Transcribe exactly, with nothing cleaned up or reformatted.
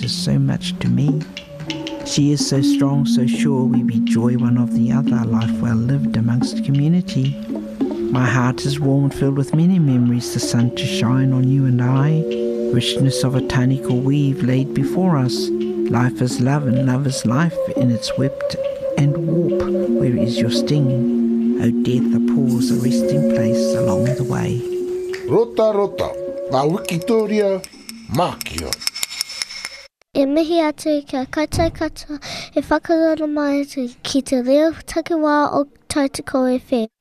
matters so much to me. She is so strong, so sure, we be joy one of the other, life well lived amongst community. My heart is warm and filled with many memories, the sun to shine on you and I. Richness of a tanical weave laid before us. Life is love and love is life in its whipped and warp. Where is your sting? O death, a pause, a resting place along the way. Rota rota, ngā wikitoria, mākia. E mihi atu kia koutou katoa, e whakarara mai atu ki te reo takiwā o Tautoko F M.